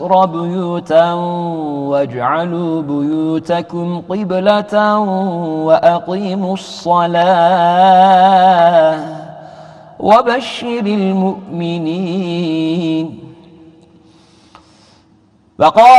بيوتا واجعلوا بيوتكم قبلة وأقيموا الصلاة وبشر المؤمنين. فقال